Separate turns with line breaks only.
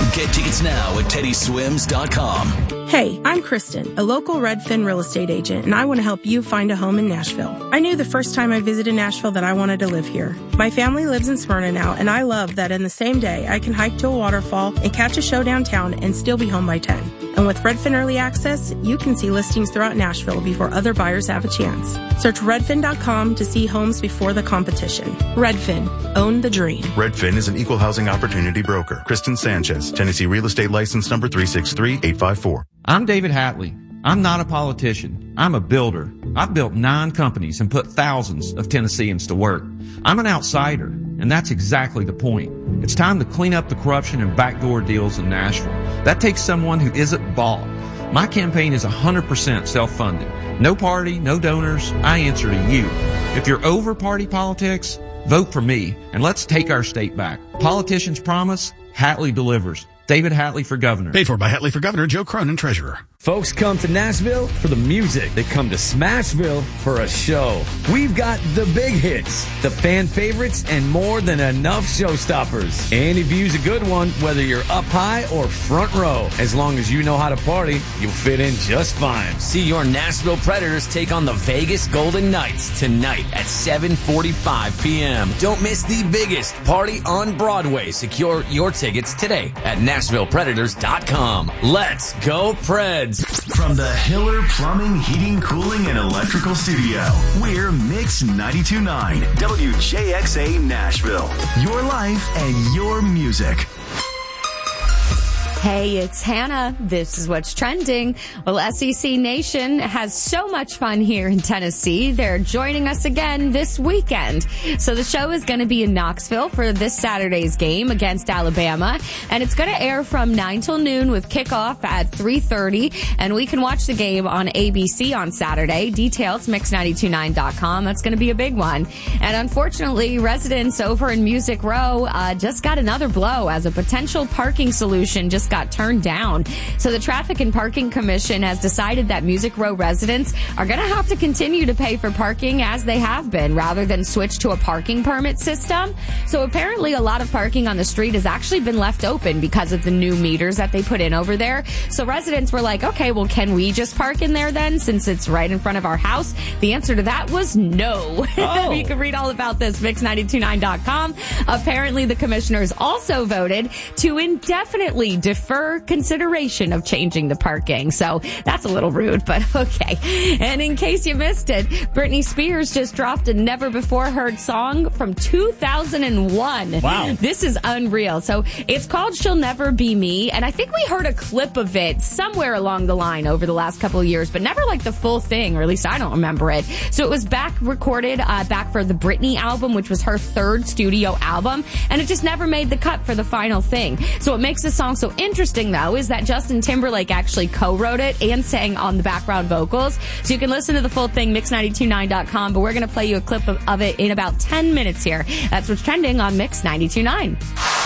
Get tickets now at teddyswims.com.
Hey, I'm Kristen, a local Redfin real estate agent, and I want to help you find a home in Nashville. I knew the first time I visited Nashville that I wanted to live here. My family lives in Smyrna now, and I love that in the same day I can hike to a waterfall and catch a show downtown and still be home by 10. And with Redfin Early Access, you can see listings throughout Nashville before other buyers have a chance. Search redfin.com to see homes before the competition. Redfin. Own the dream.
Redfin is an equal housing opportunity broker. Kristen Sanchez, Tennessee Real Estate License Number 363854.
I'm David Hatley. I'm not a politician. I'm a builder. I've built 9 companies and put thousands of Tennesseans to work. I'm an outsider, and that's exactly the point. It's time to clean up the corruption and backdoor deals in Nashville. That takes someone who isn't bought. My campaign is 100% self-funded. No party, no donors. I answer to you. If you're over party politics, vote for me, and let's take our state back. Politicians promise, Hatley delivers. David Hatley for governor.
Paid for by Hatley for governor, Joe Cronin, treasurer.
Folks come to Nashville for the music. They come to Smashville for a show. We've got the big hits, the fan favorites, and more than enough showstoppers. Any view's a good one, whether you're up high or front row. As long as you know how to party, you'll fit in just fine.
See your Nashville Predators take on the Vegas Golden Knights tonight at 7:45 p.m. Don't miss the biggest party on Broadway. Secure your tickets today at NashvillePredators.com. Let's go, Preds.
From the Hiller Plumbing, Heating, Cooling, and Electrical Studio, we're Mix 92.9 WJXA Nashville. Your life and your music.
Hey, it's Hannah. This is what's trending. Well, SEC Nation has so much fun here in Tennessee. They're joining us again this weekend. So the show is going to be in Knoxville for this Saturday's game against Alabama. And it's going to air from 9 till noon with kickoff at 3:30. And we can watch the game on ABC on Saturday. Details, mix929.com. That's going to be a big one. And unfortunately, residents over in Music Row just got another blow as a potential parking solution just got turned down. So the Traffic and Parking Commission has decided that Music Row residents are going to have to continue to pay for parking as they have been rather than switch to a parking permit system. So apparently a lot of parking on the street has actually been left open because of the new meters that they put in over there. So residents were like, okay, well, can we just park in there then since it's right in front of our house? The answer to that was no. Oh. You can read all about this, mix929.com. Apparently the commissioners also voted to indefinitely defer consideration of changing the parking. So that's a little rude, but okay. And in case you missed it, Britney Spears just dropped a never-before-heard song from 2001. Wow. This is unreal. So it's called She'll Never Be Me, and I think we heard a clip of it somewhere along the line over the last couple of years, but never like the full thing, or at least I don't remember it. So it was recorded back for the Britney album, which was her 3rd studio album, and it just never made the cut for the final thing. So what makes the song so interesting, though, is that Justin Timberlake actually co-wrote it and sang on the background vocals. So you can listen to the full thing, mix929.com, but we're going to play you a clip of it in about 10 minutes here. That's what's trending on Mix 92.9.